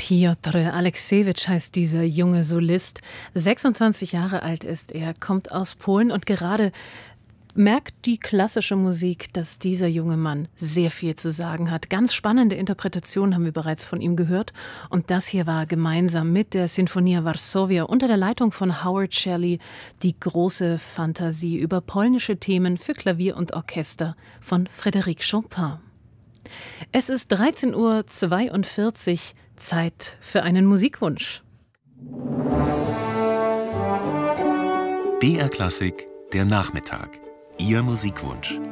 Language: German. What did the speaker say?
Piotr Aleksejewitsch heißt dieser junge Solist. 26 Jahre alt ist er, kommt aus Polen und gerade merkt die klassische Musik, dass dieser junge Mann sehr viel zu sagen hat. Ganz spannende Interpretationen haben wir bereits von ihm gehört. Und das hier war gemeinsam mit der Sinfonia Varsovia unter der Leitung von Howard Shelley die große Fantasie über polnische Themen für Klavier und Orchester von Frédéric Chopin. Es ist 13:42 Uhr, Zeit für einen Musikwunsch. BR Klassik, der Nachmittag. Ihr Musikwunsch.